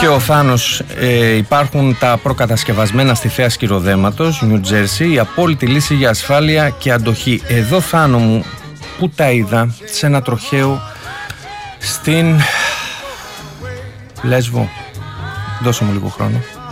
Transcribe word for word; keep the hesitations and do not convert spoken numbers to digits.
Και ο Θάνος, ε, υπάρχουν τα προκατασκευασμένα στη θέα σκυροδέματος, New Jersey, η απόλυτη λύση για ασφάλεια και αντοχή. Εδώ, Θάνο μου, που τα είδα σε ένα τροχαίο στην Λέσβο. Δώσε μου λίγο χρόνο.